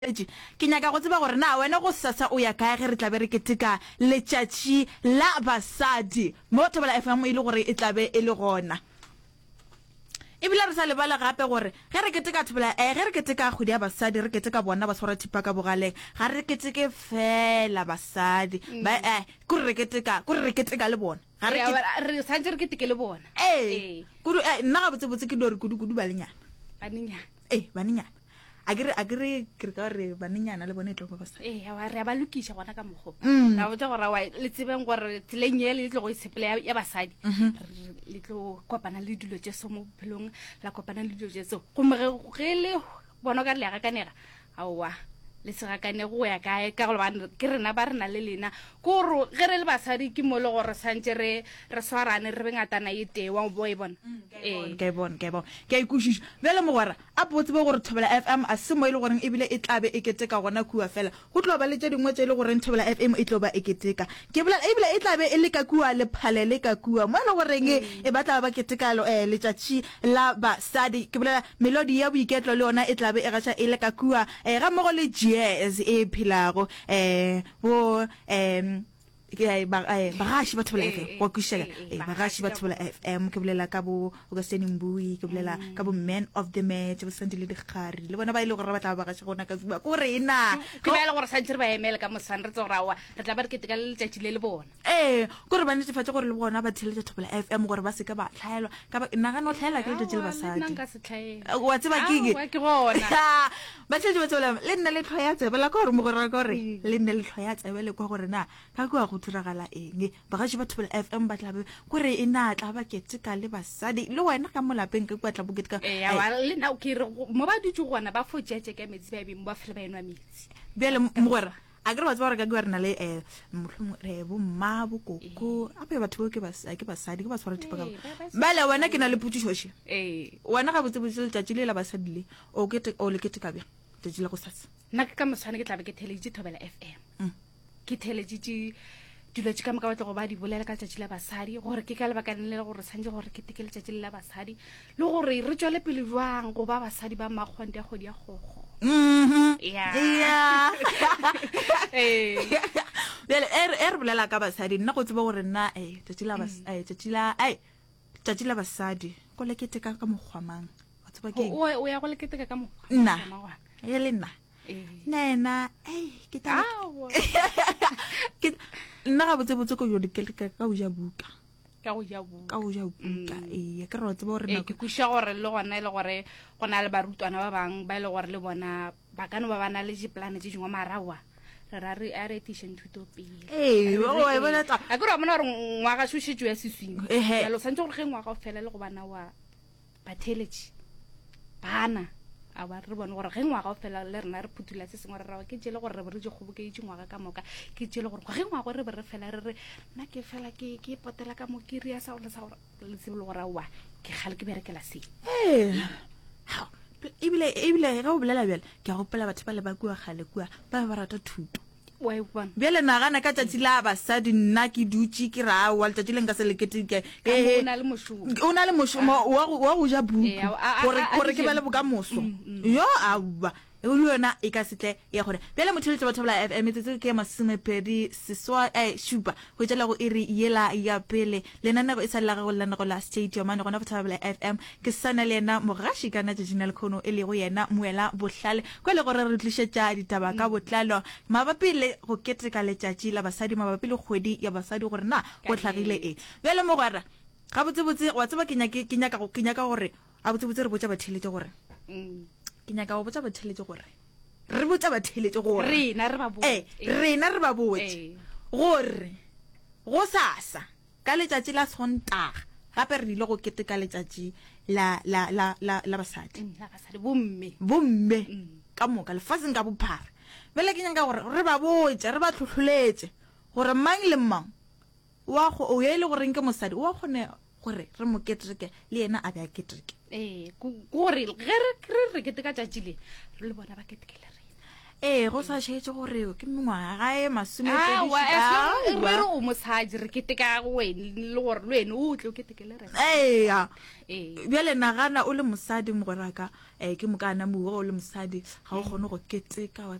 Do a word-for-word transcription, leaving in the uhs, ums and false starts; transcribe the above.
ke nyaka go tseba gore na wena go sasa o ya kae ge re tlabe re keteka letšatši la basadi mo Thobela F M e le gore e tlabe e le gona ebile re sa lebala gape gore ge re keteka Thobela eh ge re keteka kgwedi ya basadi re keteka bona ba tshwara thipa ka bogaleng ga re keteke fela basadi ba eh go re keteka go re keteka le bona ga re re sa re keteke le bona eh kudu eh nna ga botse botse ke dore kudu kudu balenyana baninyana eh baninyana agere agere ke ka re baninyana le bone tlo ba sa eh ya re ba lokisha gona ka mogo ra botsa gore wa le tsebeng gore tlenyele le tlo go isepela ya basadi le tlo kopana le dilo tse so mo pelong la kopana le dilo tse so go me ge le bona ka le ga kanega aowa le se ga kane go ya kae ka go bana ke rena ba rena le lena go ro ge re le basadi ke mo le gore santse re re swarane re bengatana ite wa boy bona eh ke bona ke bona ke ikushusha bele mo gore a botse bo gore Thobela F M a se mo ile gore e bile e tlabe e keteka gona kua fela go tlo ba le tse dingwe tse ile gore Thobela F M e tlo ba e keteka ke bela e bile e tlabe e le ka kua le phale le ka kua mo ile gore e batla ba keteka lo eh letšatši la basadi ke bela melodi ya boiketlo le yona e tlabe e gaša e le ka kua eh ga mo go le yes e philago eh bo em ke ba eh bagashi ba Thobela F M go kushela eh bagashi ba Thobela F M ke bolela ka bo go sene mbui ke bolela ka bo man of the match bo sandile di khari le bona ba ile gore ba tla ba gashi gona ka ba go re ina ke ba ile gore santse ba emela ka mosana re tsorawa re tla ba re keteka le letšatši le le bona eh go re ba netefatsa gore le bona ba tshele Thobela F M gore ba se ka ba tlhaelwa ka ba nna ga no tlhaela ke letšatši le basadi nna ka se tlhaela wa tseba ke ke gona ba tshetse ba tsola le nna le tlhoya tsebe la gore mo gore gore le nna le tlhoya tsebe le go gore na ka go go thuragala eng bagashi ba Thobela F M ba tlabe gore e na tla ba keteka le basadi le wena ka molapeng ke kwa tla boketeka eh ya wa le na o ke mo ba ditse gona ba fo jetse ka metsi ba beng ba fela ba enwa metsi bele mo gore a gre ba tswa re ka gwa rena le eh mohlomong re bo mma bo koko ape batho ke ba ke basadi ke ba tshwara thipa ka bale wena ke na le putšhoše eh wena ga botse botse letšatši le la basadi le o ke o le keteka bja letšatši la go sasa nna ke ka moswane ke tlabe ke theleditše Thobela F M ke theleditše dilo tse ka moka batla go ba di bolela ka letšatši la basadi gore ke ka lebaka le gore santse gore ke teke letšatši la basadi le gore re tswele pele jwang go ba basadi ba magwante ya kgodi ya gogo mhm ya ya eh bele er er bolela ka basadi nna go tseba gore nna eh letšatši la bas eh letšatši la ai letšatši la basadi go le keteka ka mogwamang wa tseba ke o o ya go le keteka ka mogwa nna ye le nna nena eh ke ta ke nna ga botse botse go yo dikeleka ka o ja buka ka go ja buka ka o ja buka eh ke re tseba gore nna ke kusha gore le gona le gore gona le barutwana ba bang ba ile gore le bona ba kana ba bana le diplan tse dingwe marawa re ra re a re tishen thuto pele eh o e bona tla a go re bona gore ngwa ga shushitšwe ya seswing ya lo santse gore ge ngwa ga fela le go bana wa batheletši bana a ba re bona gore ge ngwa ga fela le rena re phutula se sengwe re rawa ke tsele gore re re je kgoboke itse ngwa ka moka ke tsele gore ge ngwa go re be re fela re re nna ke fela ke ke potela ka mo ke ria sa gore sa gore le tsebile gore wa ke gale ke berekela se eh ha ibile ibile ga o bolela bjale ke a gopela batho ba le ba kua gale kua ba ba rata thuto wa e bona bjale nagana ka tšatši la basadi nna ke dutše ke ra wa letšatši le nka se leketeke o na le mošomo o na le mošomo wa go ja buku gore ke ba le bokamoso yo aowa e le yona e ka setle ya gore bjale motheletše ba Thobela F M tsetse ke masomepedi seswa eh šupa go tšela go iri yela ya pele lenanego e sa lela go lenanego la stadium ane gona Thobela F M ke sana le yena mogaši kana General Khono e le go yena moela bohlale go le gore re tlišetša ditaba ka botlalo mabapi le go keteka letšatši la basadi mabapi le kgwedi ya basadi gore na go tlhagile e bjale mo gwara ga botse botse wa tseba ke nyaka go ke nyaka gore a botse botse re botša batheletše gore ke nyaka go botsa batheletše gore re botsa batheletše gore rena re ba botse eh rena re ba botse gore go sasa ka letšatši la Sontaga gape re ile go keteka letšatši la la la la la basadi la basadi bomme bomme ka moka lefatsheng ka bophara bele ke nyaka gore re ba botse re ba tlhotlholetse gore mang le mang wa go o ye le gore nke mosadi wa gone gore re mo keteke le yena a ba keteke eh gore ge re re keteka tšatši le re le bona ba keteke le rena eh go sa shetse gore ke mengwaga e masome ah wa pedi re re o mosaji re keteka go wena le gore le wena o tle o ketekele re eh ya eh bjale nagana o le mosadi mogoraka eh ke mokana mo o le mosadi ga o gone go keteka wa